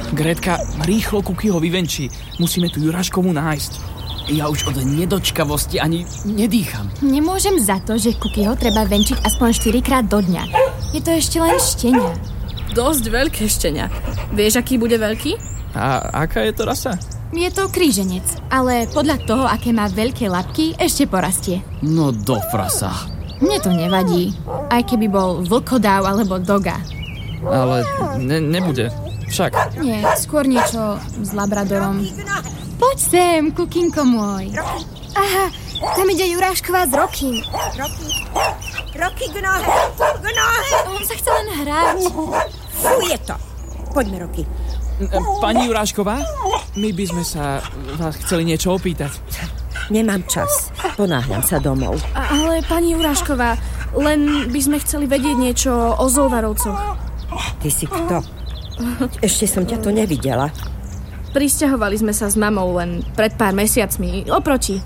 Grétka, rýchlo Kukyho vyvenčí. Musíme tu Juráškovu nájsť. Ja už od nedočkavosti ani nedýcham. Nemôžem za to, že Kukyho treba venčiť aspoň 4-krát do dňa. Je to ešte len štenia. Dosť veľké štenia. Vieš, aký bude veľký? A aká je to rasa? Je to kríženec, ale podľa toho, aké má veľké labky, ešte porastie. No do prasa. Mne to nevadí. Aj keby bol vlkodáv alebo doga. Ale nebude. Však. Nie, skôr niečo s labradorom. Poď sem, Kukinko môj. Aha, tam ide Jurášková s Rockym. Rocky, k nohe! On sa chce len hrať. Fuje to! Poďme, Rocky. Pani Jurášková, my by sme sa vás chceli niečo opýtať. Nemám čas. Ponáhľam sa domov. Ale pani Jurášková, len by sme chceli vedieť niečo o Zolvarovcoch. Ty si kto? Ešte som ťa to nevidela. Prisťahovali sme sa s mamou len pred pár mesiacmi. Oproti.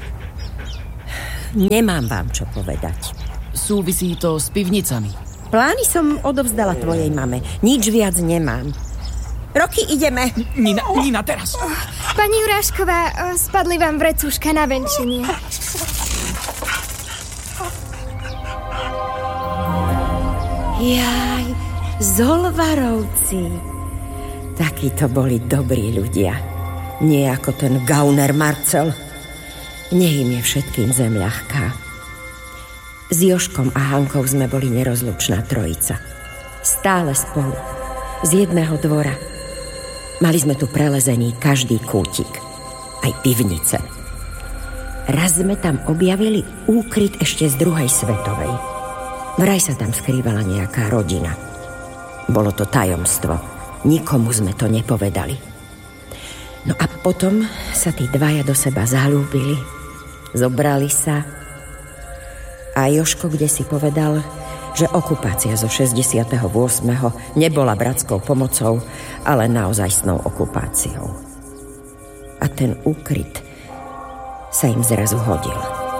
Nemám vám čo povedať. Súvisí to s pivnicami. Plány som odovzdala tvojej mame. Nič viac nemám. Roky, ideme. Nina, teraz. Pani Jurášková, spadli vám vrecúška na venčenie. Jaj, Zolvarovci. Takí to boli dobrí ľudia. Nie ako ten gauner Marcel. Nech im je všetkým zem ľahká. S Jožkom a Hankou sme boli nerozlučná trojica. Stále spolu. Z jedného dvora. Mali sme tu prelezený každý kútik. Aj pivnice. Raz sme tam objavili úkryt ešte z druhej svetovej. Vraj sa tam skrývala nejaká rodina. Bolo to tajomstvo. Nikomu sme to nepovedali. No a potom sa tí dvaja do seba zalúbili. Zobrali sa. A Jožko kdesi povedal, že okupácia zo 68. nebola bratskou pomocou, ale naozajstnou okupáciou. A ten úkryt sa im zrazu hodil.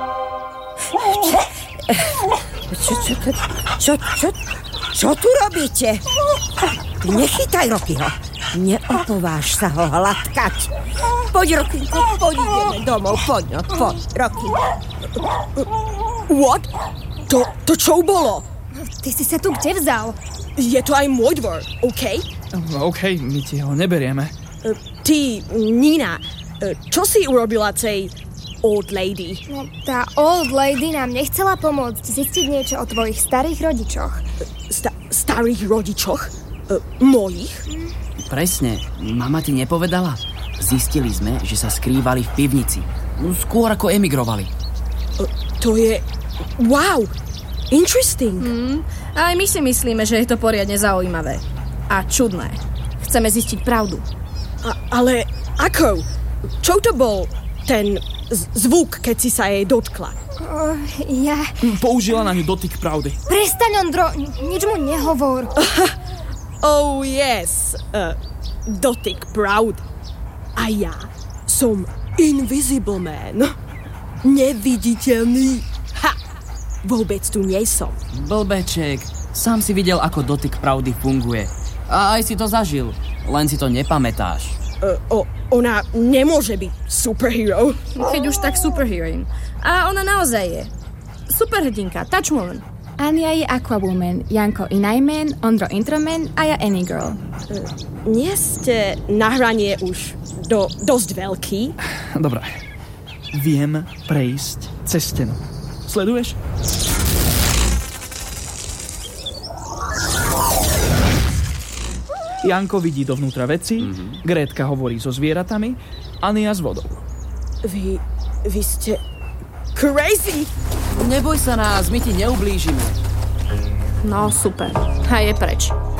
Čo tu robíte? Nechytaj Rockyho. Neopováž sa ho hladkať. Poď, Rockinko, poď, ideme domov. Poď, Rocky. What? To čo bolo? Ty si sa tu kde vzal? Je to aj môj dvor, OK? OK, my ti ho neberieme. Ty, Nina, čo si urobila tej old lady? No, tá old lady nám nechcela pomôcť zistiť niečo o tvojich starých rodičoch. Starých rodičoch? Mojich? Presne, mama ti nepovedala? Zistili sme, že sa skrývali v pivnici. Skôr ako emigrovali. To je... Wow! Interesting. Aj my si myslíme, že je to poriadne zaujímavé. A čudné. Chceme zistiť pravdu. Ale ako? Čo to bol ten zvuk, keď si sa jej dotkla? Použila na ňu dotyk pravdy. Prestaň, Ondro, nič mu nehovor. Oh yes, dotyk pravdy. A ja som Invisible Man. Neviditeľný. Ha! Vôbec tu nie som. Blbeček, sám si videl, ako dotyk pravdy funguje. A aj si to zažil, len si to nepamätáš. Ona nemôže byť superhero. Keď už tak superheroine. A ona naozaj je. Superhrdinka, Touchwoman. Ania je Aquawoman, Janko Inajman, Ondro Introman a ja Anygirl. Nie ste na hranie už dosť veľký? Dobre. Viem prejsť cez stenu. Sleduješ? Janko vidí dovnútra veci, Grétka hovorí so zvieratami, Ania s vodou. Vy ste crazy! Neboj sa nás, my ti neublížime. No super. A je preč.